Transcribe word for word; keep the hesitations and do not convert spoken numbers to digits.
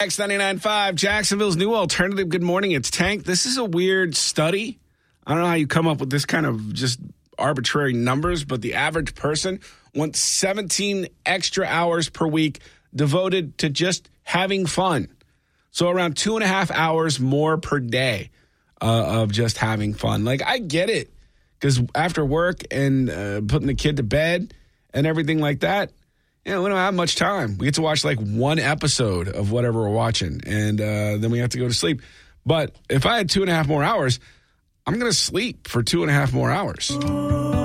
X ninety-nine point five, Jacksonville's new alternative. Good morning. It's Tank. This is a weird study. I don't know how you come up with this kind of just arbitrary numbers, but the average person wants seventeen extra hours per week devoted to just having fun. So around two and a half hours more per day uh, of just having fun. Like, I get it, because after work and uh, putting the kid to bed and everything like that, you know, we don't have much time. We get to watch like one episode of whatever we're watching, and uh, then we have to go to sleep. But if I had two and a half more hours, I'm going to sleep for two and a half more hours.